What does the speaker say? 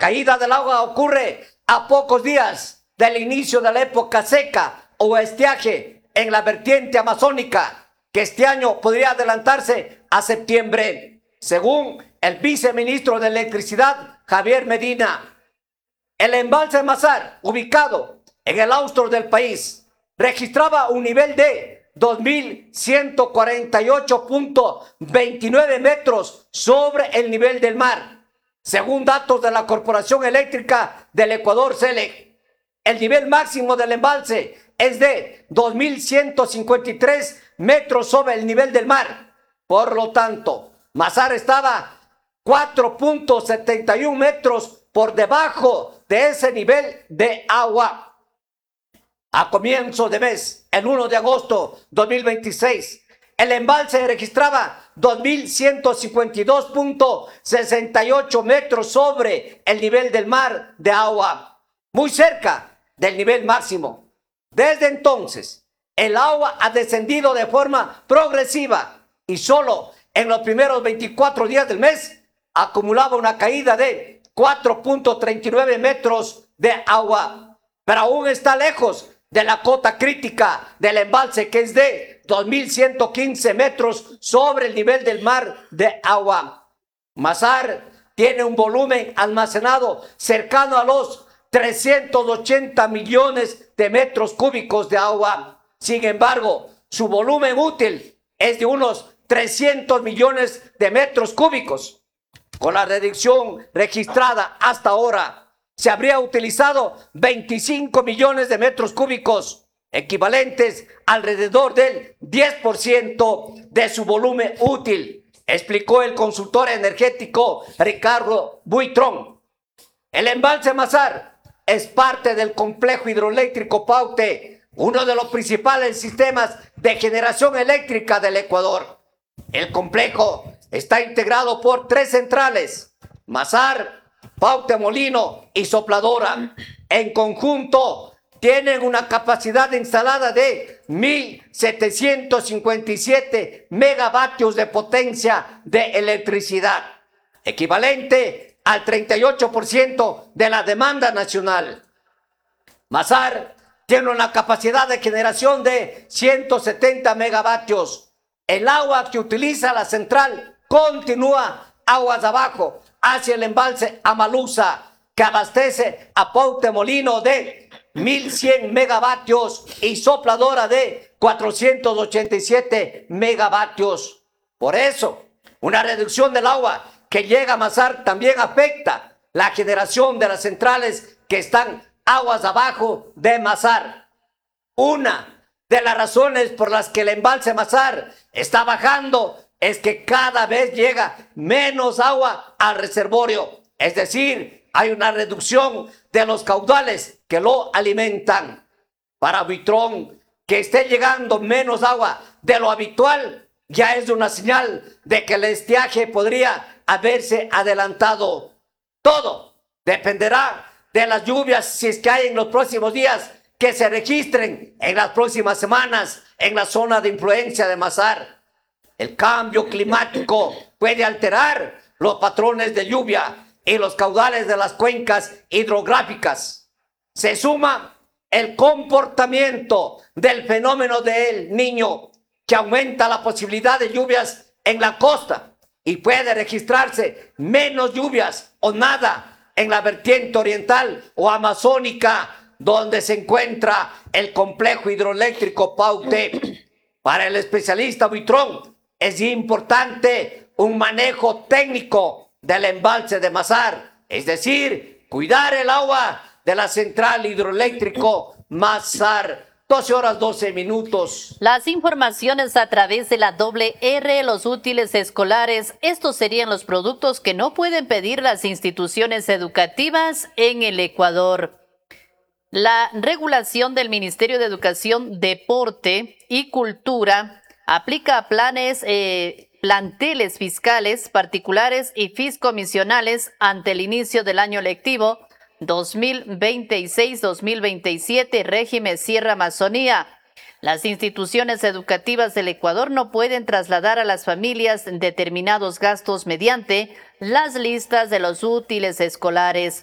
caída del agua ocurre a pocos días del inicio de la época seca o estiaje en la vertiente amazónica, que este año podría adelantarse a septiembre, según el viceministro de Electricidad, Javier Medina. El embalse Mazar, ubicado en el austro del país, registraba un nivel de 2.148.29 metros sobre el nivel del mar, según datos de la Corporación Eléctrica del Ecuador, CELEC. El nivel máximo del embalse es de 2.153 metros sobre el nivel del mar. Por lo tanto, Mazar estaba 4.71 metros por debajo de ese nivel de agua. A comienzo de mes, el 1 de agosto 2026, el embalse registraba 2.152.68 metros sobre el nivel del mar de agua, muy cerca del nivel máximo. Desde entonces, el agua ha descendido de forma progresiva y solo en los primeros 24 días del mes acumulaba una caída de 4.39 metros de agua, pero aún está lejos de la cota crítica del embalse, que es de 2.115 metros sobre el nivel del mar de agua. Mazar tiene un volumen almacenado cercano a los 380 millones de metros cúbicos de agua. Sin embargo, su volumen útil es de unos 300 millones de metros cúbicos. Con la reducción registrada hasta ahora, se habría utilizado 25 millones de metros cúbicos, equivalentes alrededor del 10% de su volumen útil, explicó el consultor energético Ricardo Buitrón. El embalse Mazar es parte del complejo hidroeléctrico Paute, uno de los principales sistemas de generación eléctrica del Ecuador. El complejo está integrado por 3 centrales: Mazar, Paute Molino y Sopladora. En conjunto tienen una capacidad instalada de 1.757 megavatios de potencia de electricidad, equivalente al 38% de la demanda nacional. Mazar tiene una capacidad de generación de 170 megavatios. El agua que utiliza la central continúa aguas abajo hacia el embalse Amalusa, que abastece a Paute Molino de 1.100 megavatios y Sopladora de 487 megavatios. Por eso, una reducción del agua que llega a Mazar también afecta la generación de las centrales que están aguas abajo de Mazar. Una de las razones por las que el embalse Mazar está bajando es que cada vez llega menos agua al reservorio, es decir, hay una reducción de los caudales que lo alimentan. Para Buitrón, que esté llegando menos agua de lo habitual ya es una señal de que el estiaje podría haberse adelantado. Todo dependerá de las lluvias, si es que hay en los próximos días, que se registren en las próximas semanas en la zona de influencia de Mazar. El cambio climático puede alterar los patrones de lluvia y los caudales de las cuencas hidrográficas. Se suma el comportamiento del fenómeno del Niño, que aumenta la posibilidad de lluvias en la costa y puede registrarse menos lluvias o nada en la vertiente oriental o amazónica, donde se encuentra el complejo hidroeléctrico Paute. Para el especialista Buitrón, es importante un manejo técnico del embalse de Mazar, es decir, cuidar el agua de la central hidroeléctrico Mazar. 12:12. Las informaciones a través de la doble R, los útiles escolares. Estos serían los productos que no pueden pedir las instituciones educativas en el Ecuador. La regulación del Ministerio de Educación, Deporte y Cultura aplica a planteles fiscales, particulares y fiscomisionales ante el inicio del año lectivo 2026-2027, régimen Sierra Amazonía. Las instituciones educativas del Ecuador no pueden trasladar a las familias determinados gastos mediante las listas de los útiles escolares.